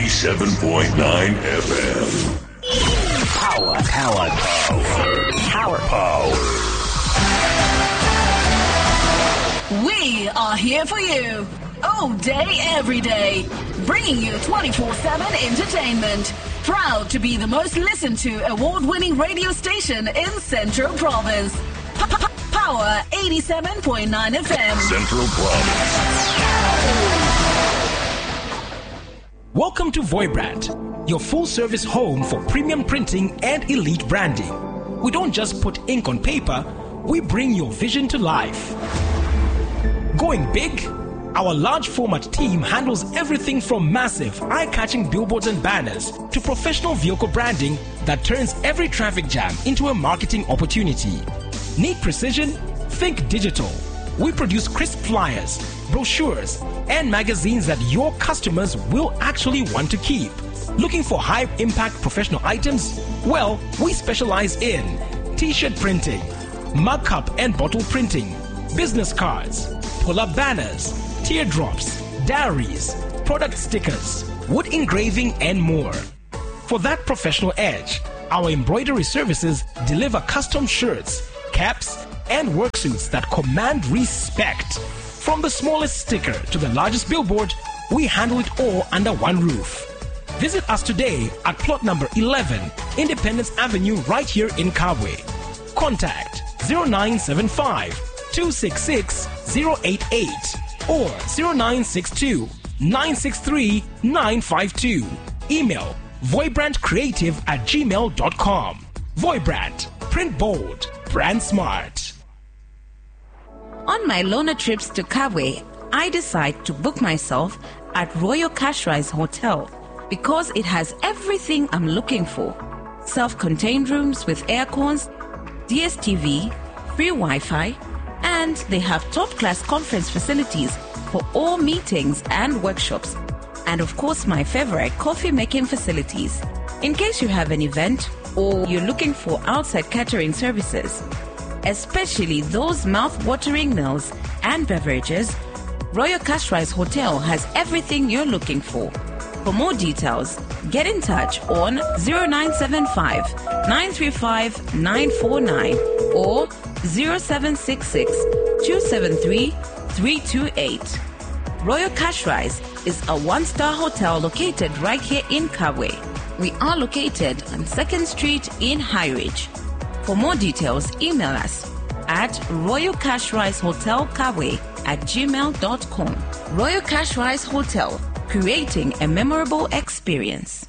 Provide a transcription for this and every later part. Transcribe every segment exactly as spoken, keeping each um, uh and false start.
eighty-seven point nine F M. Power, power, power, power, power. We are here for you, all day, every day, bringing you twenty-four seven entertainment. Proud to be the most listened to award-winning radio station in Central Province. Power eighty-seven point nine F M. Central Province. Welcome to Voibrand, your full-service home for premium printing and elite branding. We don't just put ink on paper, we bring your vision to life. Going big? Our large format team handles everything from massive, eye-catching billboards and banners to professional vehicle branding that turns every traffic jam into a marketing opportunity. Need precision? Think digital. We produce crisp flyers, brochures, and magazines that your customers will actually want to keep. Looking for high-impact professional items? Well, we specialize in t-shirt printing, mug cup and bottle printing, business cards, pull-up banners, teardrops, diaries, product stickers, wood engraving, and more. For that professional edge, our embroidery services deliver custom shirts, caps, and worksuits that command respect. From the smallest sticker to the largest billboard, we handle it all under one roof. Visit us today at plot number eleven, Independence Avenue, right here in Kabwe. Contact zero nine seven five, two six six, zero eight eight or zero nine six two, nine six three, nine five two. Email voibrandcreative at gmail dot com. Voibrand. Print bold. Brand smart. On my loner trips to Kabwe, I decide to book myself at Royal Cashrise Hotel because it has everything I'm looking for. Self-contained rooms with air cons, D S T V, free Wi-Fi, and they have top-class conference facilities for all meetings and workshops. And of course, my favorite, coffee-making facilities. In case you have an event or you're looking for outside catering services, especially those mouth-watering meals and beverages, Royal Cashrise Hotel has everything you're looking for. For more details, get in touch on zero nine seven five, nine three five, nine four nine or zero seven six six, two seven three, three two eight. Royal Cashrise is a one-star hotel located right here in Kabwe. We are located on second Street in High Ridge. For more details, email us at Royal Cashrise Hotel Kabwe at gmail dot com. Royal Cashrise Hotel, creating a memorable experience.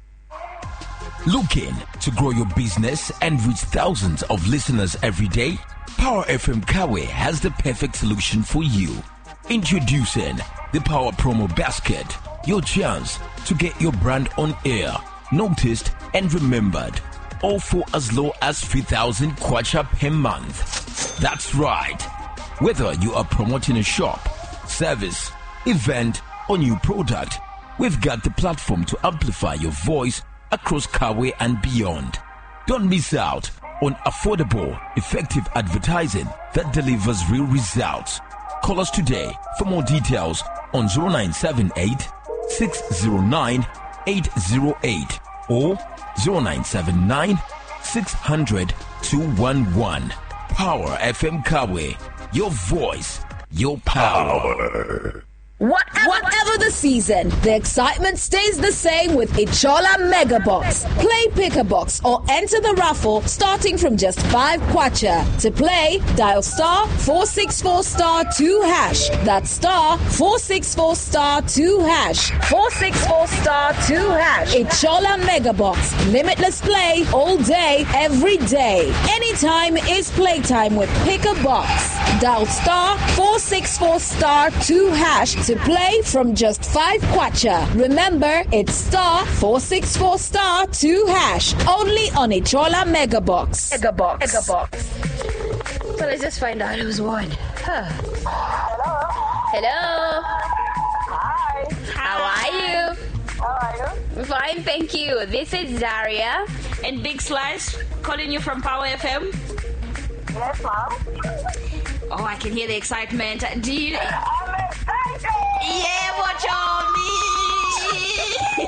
Looking to grow your business and reach thousands of listeners every day? Power F M Kabwe has the perfect solution for you. Introducing the Power Promo Basket, your chance to get your brand on air, noticed and remembered, all for as low as three thousand kwacha per month. That's right. Whether you are promoting a shop, service, event, or new product, we've got the platform to amplify your voice across Kabwe and beyond. Don't miss out on affordable, effective advertising that delivers real results. Call us today for more details on zero nine seven eight, six zero nine, eight zero eight or zero nine seven nine, six hundred, two one one. Power F M Kabwe, your voice, your power. Power. Whatever, Whatever the season, the excitement stays the same with Ichola Mega Box. Play Pick a Box or enter the raffle starting from just five kwacha. To play, dial star four six four star two hash. That's star four six four star two hash. four six four star two hash. Ichola Mega Box. Limitless play all day, every day. Anytime is playtime with Pick a Box. Dial star four six four star two hash to play from just five kwacha. Remember, it's star four six four star two hash. Only on Ichola Mega Box. Mega Box. Mega Box. So let's just find out who's won. Huh. Hello. Hello. Hi. How are you? How are you? Fine, thank you. This is Zaria. And Big Slice calling you from Power F M. Yes, ma'am. Oh, I can hear the excitement. Do you? I'm excited. Yeah, watch on me.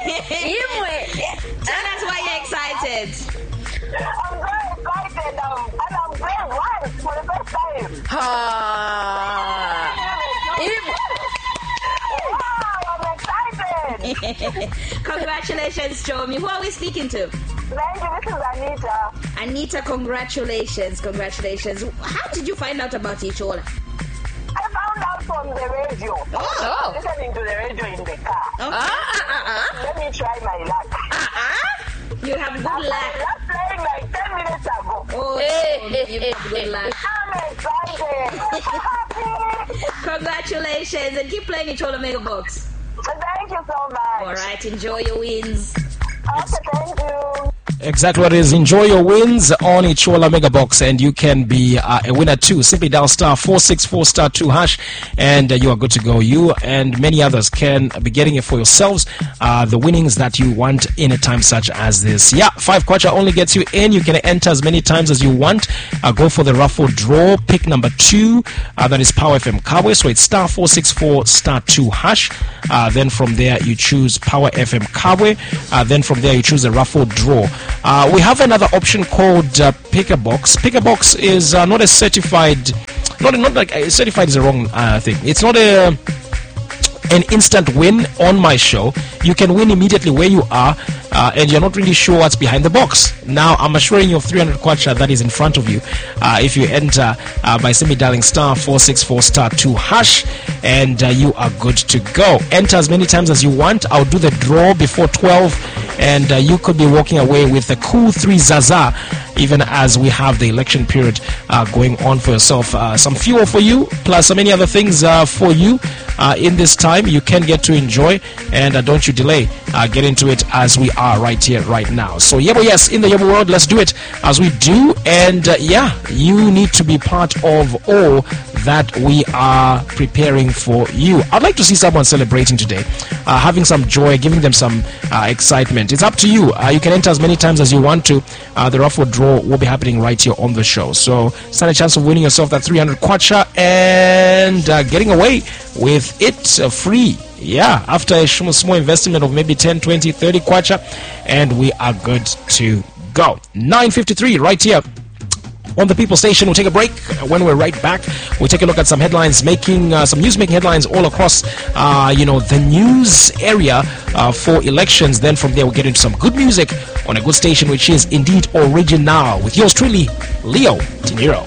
Tell us why you're excited. I'm very excited um, and I'm playing once for the first time. Ha. Wow, I'm excited. Congratulations, Chomi. Who are we speaking to? Thank you, this is Anita. Anita, congratulations, congratulations. How did you find out about Ichola? I found out from the radio. Oh. I was listening to the radio in the car. Okay. Ah, ah, ah. Let me try my luck. Uh-uh. You have good I luck. was playing like ten minutes ago. Oh, you have good luck. I'm excited. I'm so happy. Congratulations, and keep playing Ichola Mega Box. Thank you so much. All right, enjoy your wins. Okay, thank you. Exactly what it is. Enjoy your wins on Ichola Mega Box, and you can be uh, a winner too. Simply dial star four six four star two hash, and uh, you are good to go. You and many others can be getting it for yourselves. Uh, the winnings that you want in a time such as this. Yeah, five kwacha only gets you in. You can enter as many times as you want. Uh, go for the raffle draw. Pick number two. Uh, that is Power F M Kabwe. So it's star four six four star two hash. Uh, then from there you choose Power F M Kabwe. Uh, then from there you choose the raffle draw. Uh, we have another option called uh, Pick a Box. Pick a Box is uh, not a certified, not not like uh, certified is the wrong uh, thing. It's not a an instant win on my show. You can win immediately where you are, uh, and you're not really sure what's behind the box. Now, I'm assuring you of three hundred kwacha that is in front of you. Uh, if you enter uh, by simply dialing star four six four star two hash, and uh, you are good to go. Enter as many times as you want. I'll do the draw before twelve, and uh, you could be walking away with a cool three Zaza, even as we have the election period uh, going on for yourself. Uh, some fuel for you, plus so many other things uh, for you uh, in this time you can get to enjoy, and uh, don't you delay. Uh, get into it as we are right here, right now. So, Yebo, yes, in the Yebo world, let's do it as we do. And uh, yeah, you need to be part of all that we are preparing for you. I'd like to see someone celebrating today, uh, having some joy, giving them some uh, excitement. It's up to you. Uh, you can enter as many times as you want to. Uh, the raffle draw will be happening right here on the show. So stand a chance of winning yourself that three hundred kwacha and uh, getting away with it uh, free. Yeah, after a small investment of maybe ten, twenty, thirty kwacha, and we are good to go. nine fifty-three right here on the People Station. We'll take a break. When we're right back, we'll take a look at some headlines, making uh, some news-making headlines all across, uh, you know, the news area uh, for elections. Then from there, we'll get into some good music on a good station, which is indeed Original, with yours truly, Leo Dinero.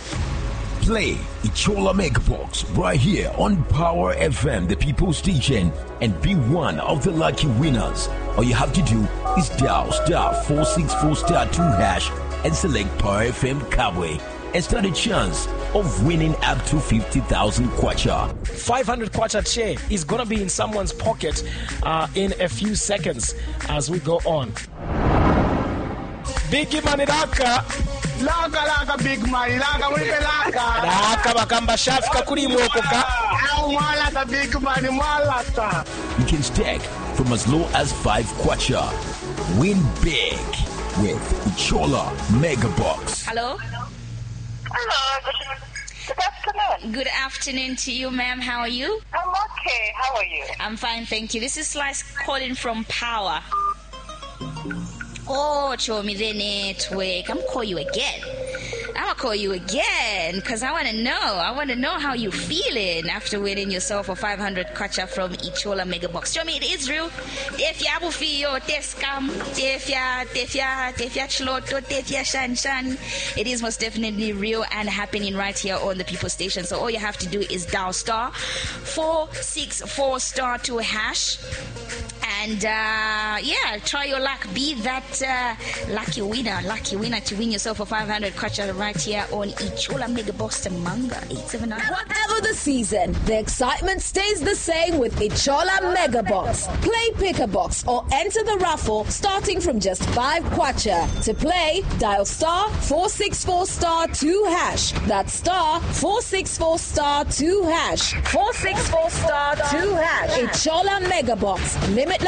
Play Ichola Mega Box right here on Power F M, the People Station, and be one of the lucky winners. All you have to do is dial star four six four star two hash and select Power F M Kabwe and stand a chance of winning up to fifty thousand kwacha. five hundred kwacha che is going to be in someone's pocket uh, in a few seconds as we go on. Biggie money laka. Laka laka big money. Laka mwipe laka. Laka bakamba shafika kuri mwokoka. Au mwalata big money mwalata. You can stack from as low as five kwacha. Win big with Ichola Mega Box. Hello? Hello, good, good afternoon. Good afternoon to you, ma'am. How are you? I'm okay. How are you? I'm fine, thank you. This is Slice calling from Power. Oh, show me the network. I'm call you again. I'm gonna call you again because I want to know. I want to know how you feeling after winning yourself a five hundred kwacha from Ichola Mega Box. Show me it is real. Tefia bufio, teskam, tefia, tefia, tefia chloto, tefia shan shan. It is most definitely real and happening right here on the People Station. So all you have to do is dial star four six four star two hash. And uh, yeah, try your luck. Be that uh, lucky winner, lucky winner to win yourself a five hundred kwacha right here on Ichola Mega Box Manga eight seven nine. Whatever the season, the excitement stays the same with Ichola Mega Box. Play Pick a Box or enter the raffle starting from just five kwacha. To play, dial star four six four star two hash. That's star four six four star two hash. four six four star two hash. Ichola Mega Box. Limitless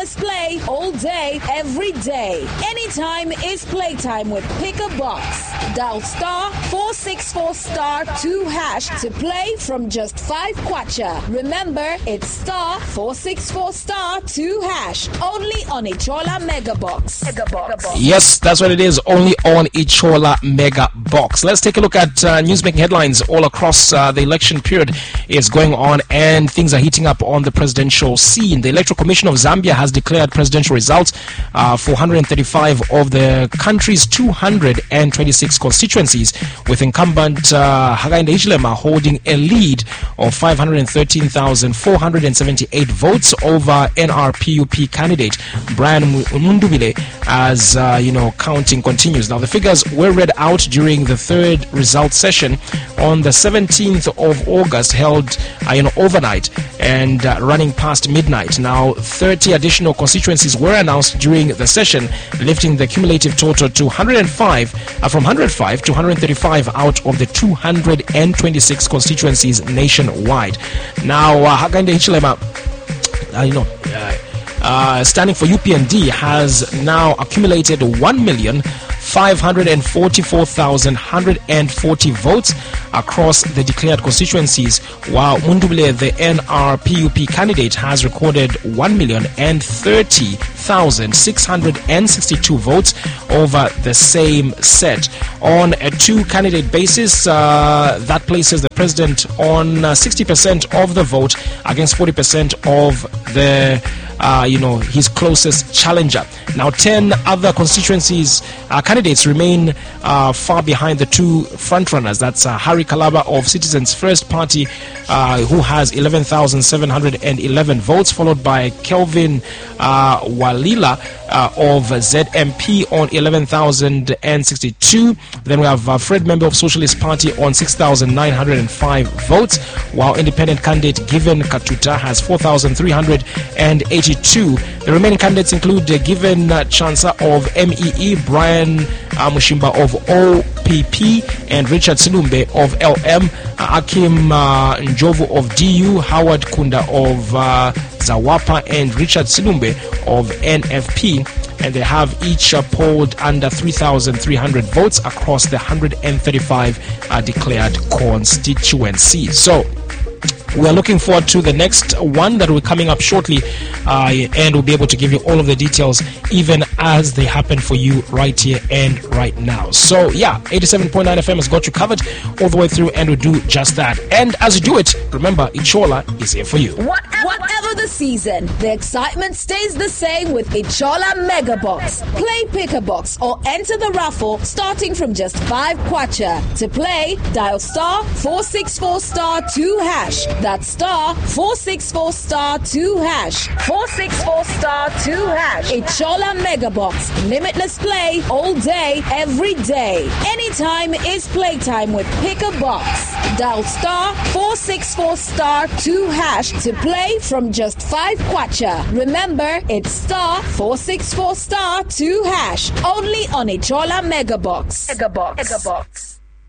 Limitless play all day, every day. Anytime is playtime with Pick a Box. Dial star four six four star two hash to play from just five kwacha. Remember, it's star four six four star two hash. Only on Ichola Mega Box. Mega Box. Yes, that's what it is. Only on Ichola Mega Box. Let's take a look at uh, news-making headlines all across uh, the election period is going on, and things are heating up on the presidential scene. The Electoral Commission of Zambia has declared presidential results uh, for one hundred thirty-five of the country's two hundred twenty-six constituencies, with incumbent uh, Hakainde Hichilema holding a lead of five hundred thirteen thousand four hundred seventy-eight votes over N R P U P candidate Brian Mundubile, as uh, you know, counting continues. Now, the figures were read out during the third results session on the seventeenth of August, held uh, you know, overnight and uh, running past midnight. Now, thirty additional constituencies were announced during the session, lifting the cumulative total to one hundred five, uh, from one hundred five to one hundred thirty-five out of the two hundred twenty-six constituencies nationwide. Now, uh, Hakainde Hichilema, uh, you know, uh, uh, standing for U P N D, has now accumulated one million five hundred forty-four thousand one hundred forty votes across the declared constituencies, while Mundubile, the N R P U P candidate, has recorded one million thirty thousand six hundred sixty-two votes over the same set. On a two-candidate basis, uh, that places the president on uh, sixty percent of the vote against forty percent of the Uh, you know, his closest challenger. Now, ten other constituencies uh, candidates remain uh, far behind the two frontrunners. That's uh, Harry Kalaba of Citizens First Party, uh, who has eleven thousand seven hundred eleven votes, followed by Kelvin uh, Walila uh, of Z M P on eleven thousand sixty-two. Then we have uh, Fred Member of Socialist Party on six thousand nine hundred five votes, while independent candidate Given Katuta has four thousand three hundred eighty-two. The remaining candidates include uh, Given uh, Chansa of M E E, Brian uh, Mushimba of O P P, and Richard Silumbe of L M, uh, Akim uh, Njovu of D U, Howard Kunda of uh, Zawapa, and Richard Silumbe of N F P. And they have each uh, polled under three thousand three hundred votes across the one hundred thirty-five uh, declared constituencies. So, we are looking forward to the next one that will be coming up shortly, uh, and we'll be able to give you all of the details even as they happen for you right here and right now. So yeah, eighty-seven point nine F M has got you covered all the way through, and we'll do just that. And as you do it, remember, Ichola is here for you. Whatever, Whatever the season, the excitement stays the same with Ichola Mega Box. Play Pick a Box or enter the raffle starting from just five kwacha. To play, dial star four six four star two hash. That's star four six four star two hash. four six four star two hash. Ichola Mega Box. Limitless play all day, every day. Anytime is playtime with Pick a Box. Dial star four six four star two hash to play from just five kwacha. Remember, it's star four six four star two hash. Only on Ichola Mega Box. Mega Box. Mega Box.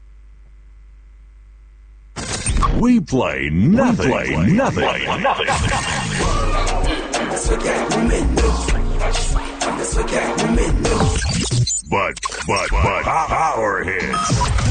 We play nothing. We play nothing. nothing. But, but, but, our hits.